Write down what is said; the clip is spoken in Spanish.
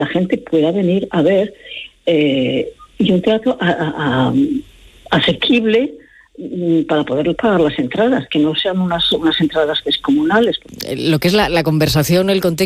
la gente pueda venir a ver y un teatro asequible para poder pagar las entradas, que no sean unas entradas descomunales. Lo que es la conversación, el contexto